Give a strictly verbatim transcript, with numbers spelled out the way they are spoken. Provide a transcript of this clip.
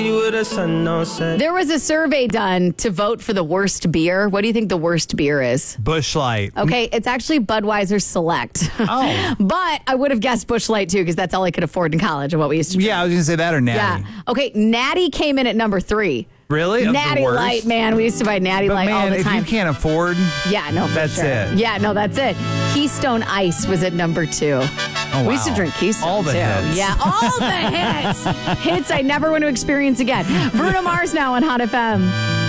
There was a survey done to vote for the worst beer. What do you think the worst beer is? Busch Light. Okay, it's actually Budweiser Select. Oh. But I would have guessed Busch Light, too, because that's all I could afford in college and what we used to drink. Yeah, I was going to say that or Natty. Yeah. Okay, Natty came in at number three. Really? Of Natty the worst? Light, man. We used to buy Natty But Light man, all the time. if you can't afford, yeah, no, for that's sure. it. Yeah, no, that's it. Keystone Ice was at number two. Oh, We used to wow. drink Keystone, All the too. hits. Yeah, all the hits. Hits I never want to experience again. Bruno Mars now on Hot F M.